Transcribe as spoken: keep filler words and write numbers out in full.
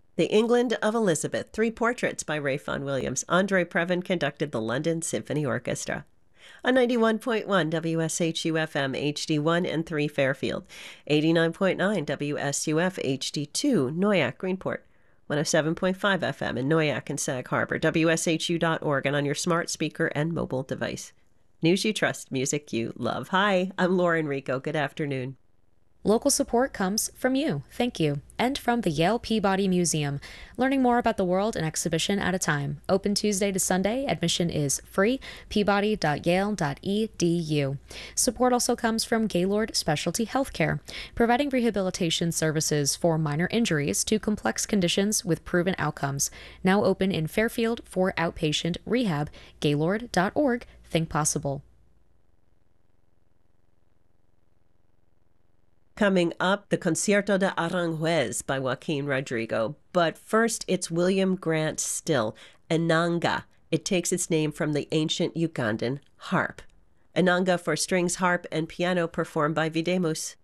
The England of Elizabeth, Three Portraits by Ray Vaughan Williams. Andre Previn conducted the London Symphony Orchestra. On ninety-one point one W S H U F M H D one and three Fairfield, eighty-nine point nine W S U F H D two Noyak Greenport, one oh seven point five F M in Noyak and Sag Harbor, W S H U dot org, and on your smart speaker and mobile device. News you trust, music you love. Hi, I'm Lauren Rico. Good afternoon. Local support comes from you, thank you, and from the Yale Peabody Museum. Learning more about the world an exhibition at a time. Open Tuesday to Sunday. Admission is free. peabody dot yale dot e d u. Support also comes from Gaylord Specialty Healthcare, providing rehabilitation services for minor injuries to complex conditions with proven outcomes. Now open in Fairfield for outpatient rehab. gaylord dot org. Think possible. Coming up, the Concierto de Aranjuez by Joaquin Rodrigo. But first, it's William Grant Still, Inanga. It takes its name from the ancient Ugandan harp. Inanga for strings, harp, and piano performed by Videmus.